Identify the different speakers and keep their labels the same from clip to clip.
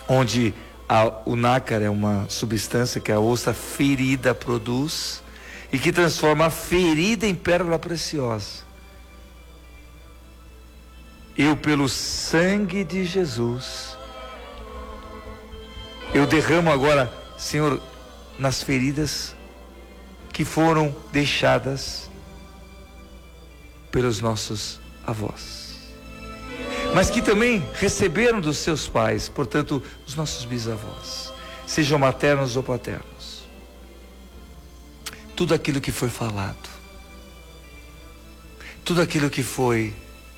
Speaker 1: onde o nácar é uma substância que a ostra ferida produz e que transforma a ferida em pérola preciosa. Eu, pelo sangue de Jesus, eu derramo agora, Senhor, nas feridas que foram deixadas pelos nossos avós, mas que também receberam dos seus pais, portanto, os nossos bisavós, sejam maternos ou paternos. Tudo aquilo que foi falado, tudo aquilo que foi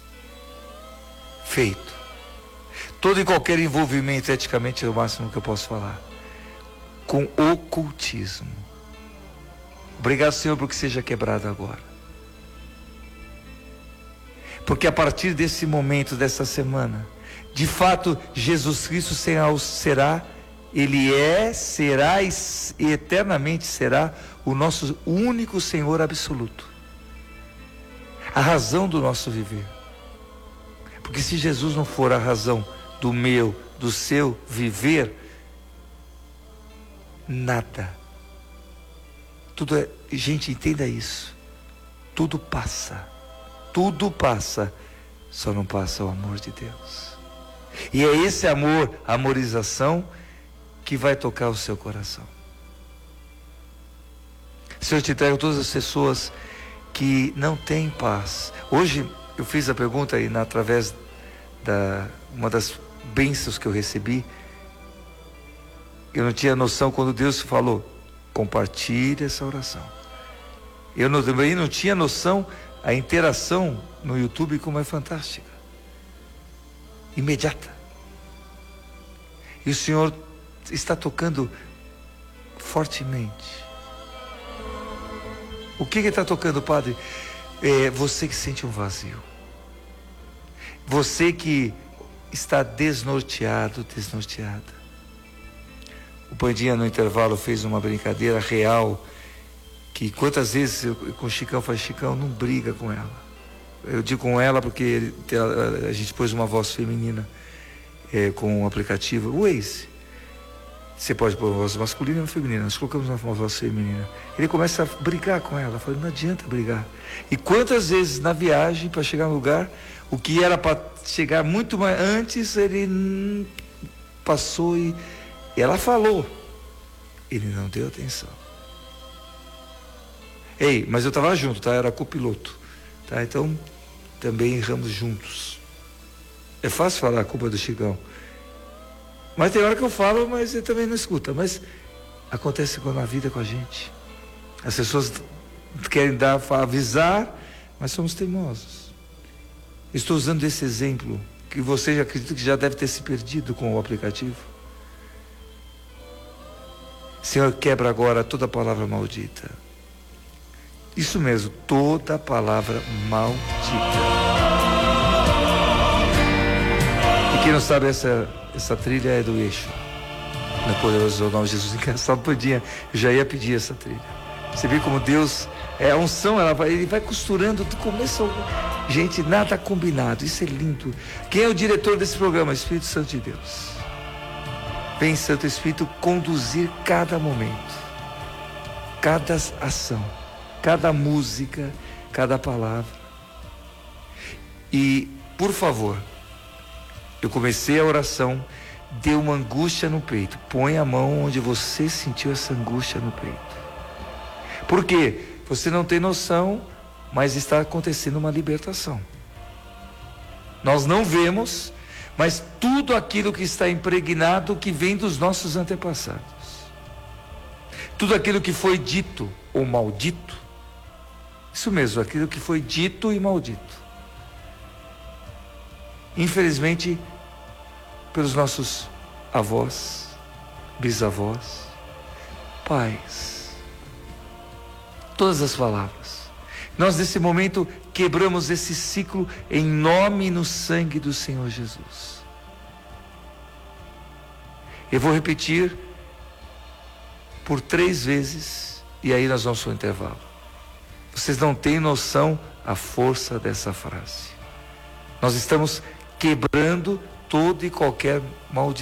Speaker 1: feito, todo e qualquer envolvimento, eticamente é o máximo que eu posso falar, com ocultismo. Obrigado, Senhor, porque seja quebrado agora. Porque a partir desse momento, dessa semana, de fato, Jesus Cristo será, Ele será e eternamente será o nosso único Senhor absoluto. A razão do nosso viver. Porque se Jesus não for a razão do meu, do seu viver, nada. Tudo é, gente, entenda isso. Tudo passa. Tudo passa. Só não passa o amor de Deus. E é esse amor, a amorização, que vai tocar o seu coração. Senhor, eu te entrego todas as pessoas que não têm paz. Hoje eu fiz a pergunta aí através uma das bênçãos que eu recebi. Eu não tinha noção quando Deus falou, compartilhe essa oração. Eu também não tinha noção a interação no YouTube como é fantástica. Imediata. E o Senhor está tocando fortemente. O que está tocando, Padre? É você que sente um vazio. Você que está desnorteado, desnorteada. O Pandinha no intervalo fez uma brincadeira real, que quantas vezes eu com o Chicão falei, Chicão, não briga com ela. Eu digo com ela porque a gente pôs uma voz feminina com um aplicativo, o Waze. Você pode pôr uma voz masculina ou feminina, nós colocamos uma voz feminina. Ele começa a brigar com ela, eu falei, não adianta brigar. E quantas vezes na viagem para chegar no lugar, o que era para chegar muito mais antes, ele passou e ela falou, ele não deu atenção. Ei, mas eu estava junto, tá? Era copiloto, tá? Então também erramos juntos. É fácil falar a culpa do Chicão, mas tem hora que eu falo, mas ele também não escuta. Mas acontece na vida com a gente. As pessoas querem avisar, mas somos teimosos. Estou usando esse exemplo que você já acredita que já deve ter se perdido com o aplicativo. Senhor, quebra agora toda palavra maldita. Isso mesmo, toda palavra maldita. E quem não sabe, essa trilha é do Eixo. No poderoso nome de Jesus. Engraçado, Pandinha, eu já ia pedir essa trilha. Você vê como Deus, a unção, ele vai costurando do começo ao... Gente, nada combinado, isso é lindo. Quem é o diretor desse programa? O Espírito Santo de Deus. Vem, Santo Espírito, conduzir cada momento, cada ação, cada música, cada palavra. E, por favor, eu comecei a oração, deu uma angústia no peito. Põe a mão onde você sentiu essa angústia no peito. Por quê? Você não tem noção, mas está acontecendo uma libertação. Nós não vemos, mas tudo aquilo que está impregnado, que vem dos nossos antepassados. Tudo aquilo que foi dito ou maldito. Isso mesmo, aquilo que foi dito e maldito. Infelizmente, pelos nossos avós, bisavós, pais. Todas as palavras. Nós nesse momento quebramos esse ciclo em nome e no sangue do Senhor Jesus. Eu vou repetir por 3 vezes e aí nós vamos para o intervalo. Vocês não têm noção a força dessa frase. Nós estamos quebrando toda e qualquer maldição.